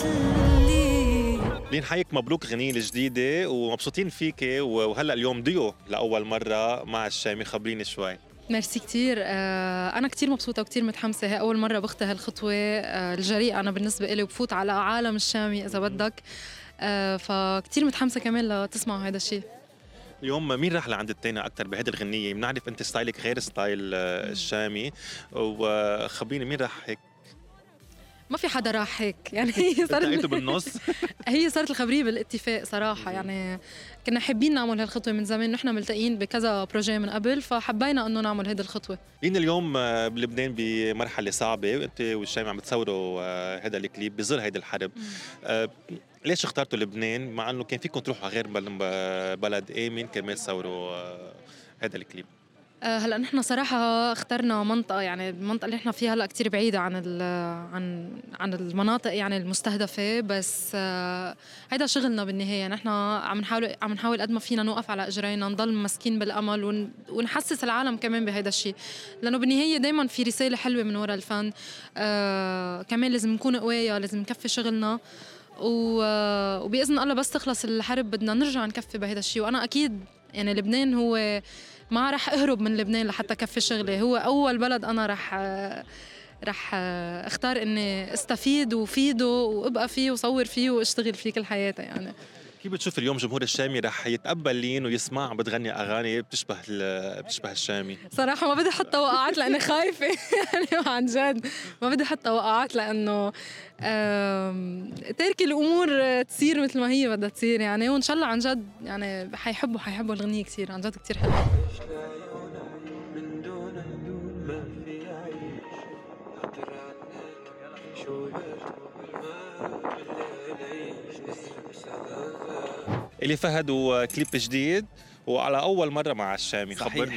لين حيك مبروك غنية الجديدة ومبسوطين فيكي وهلا اليوم ديو لأول مرة مع الشامي، خبريني شوي. ميرسي كتير. أنا كتير مبسوطة وكتير متحمسة. هي أول مرة بخطي هالخطوة الجريئة أنا بالنسبة إلي وبفوت على عالم الشامي إذا بدك. فكتير متحمسة كمان لتسمعوا هذا الشيء. اليوم مين راح لعند التاني أكتر بهيدي الغنية؟ بنعرف أنت ستايلك غير ستايل الشامي، وخبريني مين راح هيك؟ ما في حدا راح هيك يعني. هي التقيتوا بالنص؟ هي صارت الخبرية بالاتفاق صراحة. يعني كنا حابين نعمل هالخطوة من زمان، نحن ملتقين بكذا بروجي من قبل، فحبينا انه نعمل هيدي الخطوة. لين اليوم بلبنان بمرحلة صعبة، وانت والشامي عم بتصوروا هذا الكليب بظل هيدي الحرب. آه، ليش اخترتوا لبنان مع انه كان فيكم تروحوا على غير بلد آمن كرمال تصوروا هذا الكليب؟ هلا نحن صراحة اخترنا منطقة، يعني المنطقة اللي نحن فيها هلا كتير بعيدة عن المناطق يعني المستهدفة، بس هيدا شغلنا بالنهاية. نحن عم نحاول قد ما فينا نوقف على اجرينا، نضل ماسكين بالامل ونحسس العالم كمان بهيدا الشيء، لانه بالنهاية دايما في رسالة حلوة من وراء الفن. كمان لازم نكون قوية، لازم نكفي شغلنا، وبإذن الله بس تخلص الحرب بدنا نرجع نكفي بهيدا الشيء. وأنا أكيد يعني لبنان هو ما رح أهرب من لبنان لحتى كفي شغلي. هو أول بلد أنا رح اختار إني استفيد وفيده وأبقى فيه وصور فيه واشتغل فيه كل حياتي يعني. كيف بتشوف اليوم جمهور الشامي رح يتقبل لين ويسمع عم بتغني اغاني بتشبه الشامي؟ صراحة ما بدي أحط توقعات لأني خايفة. يعني عن جد ما بدي أحط توقعات، لأنه تركي الأمور تصير مثل ما هي بدها تصير يعني. وإن شاء الله عن جد يعني حيحبوا الغنية كتير، عن جد كتير حلوة. اللي فهد وكليب جديد وعلى اول مره مع الشامي، صحيح. خبرني.